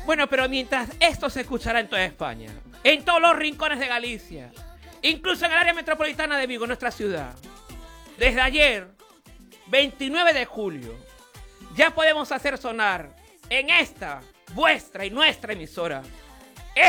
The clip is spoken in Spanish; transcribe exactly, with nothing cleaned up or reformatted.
Bueno, pero mientras esto se escuchará en toda España, en todos los rincones de Galicia, incluso en el área metropolitana de Vigo, nuestra ciudad, desde ayer, veintinueve de julio, ya podemos hacer sonar en esta, vuestra y nuestra emisora